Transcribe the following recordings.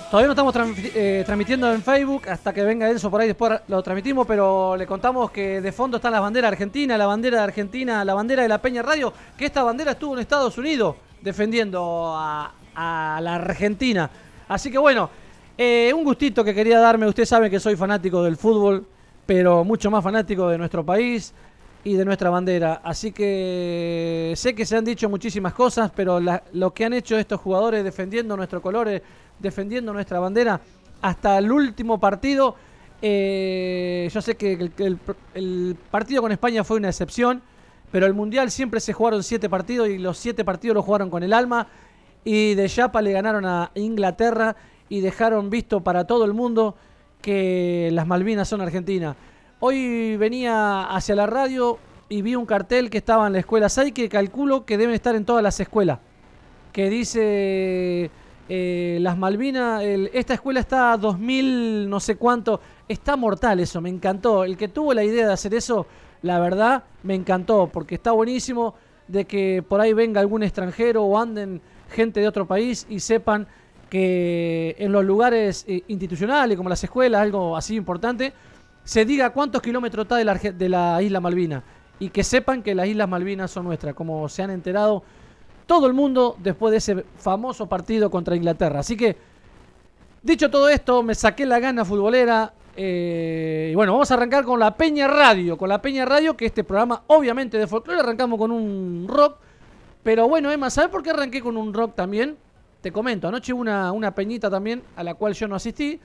Todavía no estamos transmitiendo en Facebook, hasta que venga Enzo por ahí después lo transmitimos, pero le contamos que de fondo está la bandera argentina, la bandera de Argentina, la bandera de la Peña Radio, que esta bandera estuvo en Estados Unidos defendiendo a la Argentina. Así que bueno, un gustito que quería darme. Usted sabe que soy fanático del fútbol, pero mucho más fanático de nuestro país y de nuestra bandera. Así que sé que se han dicho muchísimas cosas, pero lo que han hecho estos jugadores defendiendo nuestros colores, defendiendo nuestra bandera hasta el último partido. Yo sé que el partido con España fue una excepción, pero el Mundial siempre se jugaron 7 partidos y los 7 partidos los jugaron con el alma, y de chapa le ganaron a Inglaterra y dejaron visto para todo el mundo que las Malvinas son Argentina. Hoy venía hacia la radio y vi un cartel que estaba en la escuela SAI, que calculo que deben estar en todas las escuelas, que dice las Malvinas. Esta escuela está a 2000 no sé cuánto. Está mortal eso, me encantó. El que tuvo la idea de hacer eso, la verdad, me encantó, porque está buenísimo de que por ahí venga algún extranjero o anden gente de otro país y sepan que en los lugares institucionales, como las escuelas, algo así importante, se diga cuántos kilómetros está de la isla Malvina, y que sepan que las Islas Malvinas son nuestras, como se han enterado todo el mundo después de ese famoso partido contra Inglaterra. Así que, dicho todo esto, me saqué la gana futbolera. Y bueno, vamos a arrancar con la Peña Radio. Que este programa, obviamente, de folclore, arrancamos con un rock. Pero bueno, Emma, ¿sabes por qué arranqué con un rock también? Te comento, anoche hubo una peñita también, a la cual yo no asistí.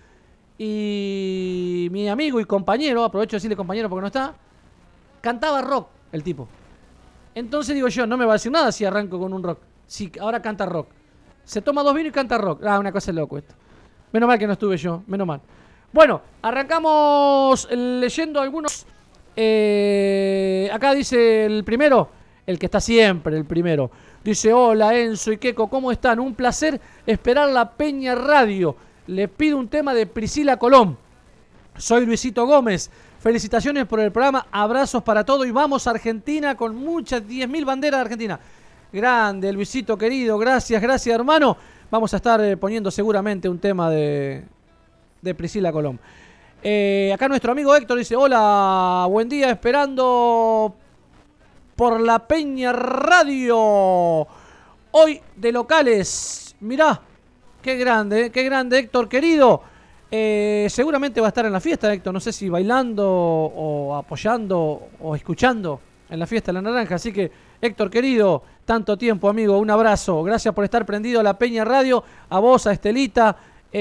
Y mi amigo y compañero, aprovecho de decirle compañero porque no está, cantaba rock el tipo. Entonces digo yo, no me va a decir nada si arranco con un rock. Si ahora canta rock. Se toma 2 vinos y canta rock. Una cosa de loco esto. Menos mal que no estuve yo, menos mal. Bueno, arrancamos leyendo algunos. Acá dice el primero, el que está siempre, el primero. Dice: hola Enzo y Keko, ¿cómo están? Un placer esperar la Peña Radio. Le pido un tema de Priscila Colón. Soy Luisito Gómez. Felicitaciones por el programa, abrazos para todo y vamos a Argentina con muchas 10.000 banderas de Argentina. Grande, Luisito querido, gracias hermano. Vamos a estar poniendo seguramente un tema de Priscila Colón. Acá nuestro amigo Héctor dice: hola, buen día, esperando por la Peña Radio. Hoy de locales, mirá, qué grande Héctor querido. Seguramente va a estar en la fiesta, Héctor. No sé si bailando o apoyando o escuchando en la fiesta de la naranja. Así que, Héctor querido, tanto tiempo, amigo, un abrazo. Gracias por estar prendido a la Peña Radio. A vos, a Estelita,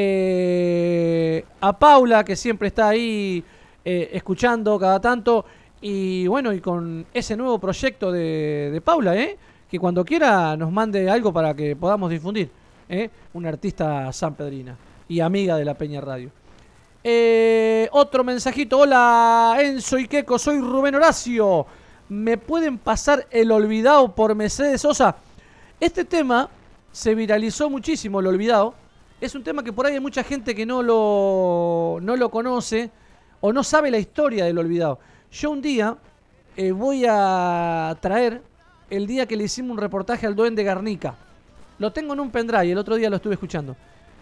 a Paula, que siempre está ahí escuchando cada tanto. Y bueno, y con ese nuevo proyecto de Paula, que cuando quiera nos mande algo para que podamos difundir. Una artista sanpedrina y amiga de la Peña Radio. Otro mensajito: hola Enzo y Keko, soy Rubén Horacio. ¿Me pueden pasar El Olvidado por Mercedes Sosa? Este tema se viralizó muchísimo, El Olvidado. Es un tema que por ahí hay mucha gente que no lo conoce o no sabe la historia del Olvidado. Yo un día voy a traer el día que le hicimos un reportaje al Duende Garnica. Lo tengo en un pendrive, el otro día lo estuve escuchando.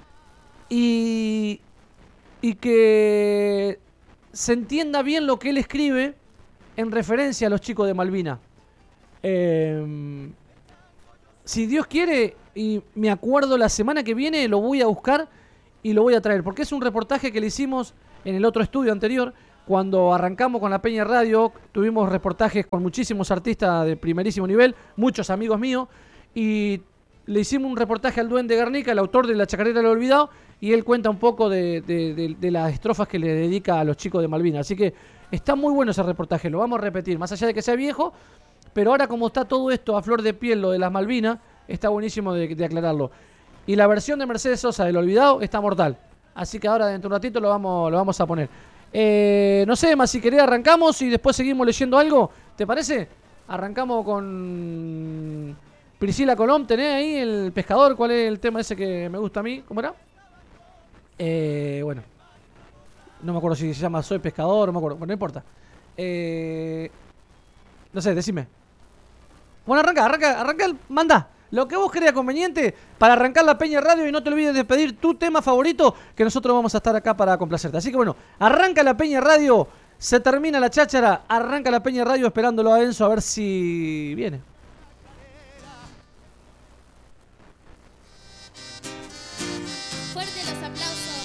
Y que se entienda bien lo que él escribe en referencia a los chicos de Malvina. Si Dios quiere, y me acuerdo, la semana que viene lo voy a buscar y lo voy a traer, porque es un reportaje que le hicimos en el otro estudio anterior. Cuando arrancamos con la Peña Radio, tuvimos reportajes con muchísimos artistas de primerísimo nivel, muchos amigos míos, y le hicimos un reportaje al Duende Garnica, el autor de La Chacarera del Olvidado, y él cuenta un poco de las estrofas que le dedica a los chicos de Malvinas. Así que está muy bueno ese reportaje, lo vamos a repetir, más allá de que sea viejo, pero ahora como está todo esto a flor de piel, lo de las Malvinas, está buenísimo de aclararlo. Y la versión de Mercedes Sosa del Olvidado está mortal, así que ahora dentro de un ratito lo vamos a poner. No sé, más si querés arrancamos y después seguimos leyendo algo, ¿te parece? Arrancamos con Priscila Colón. ¿Tenés ahí El Pescador? ¿Cuál es el tema ese que me gusta a mí? ¿Cómo era? Bueno, no me acuerdo si se llama Soy Pescador, no me acuerdo, bueno, no importa. No sé, decime. Bueno, arranca, manda. Lo que vos creas conveniente para arrancar la Peña Radio y no te olvides de pedir tu tema favorito, que nosotros vamos a estar acá para complacerte. Así que bueno, arranca la Peña Radio, se termina la cháchara, arranca la Peña Radio esperándolo a Enzo a ver si viene. Fuerte los aplausos.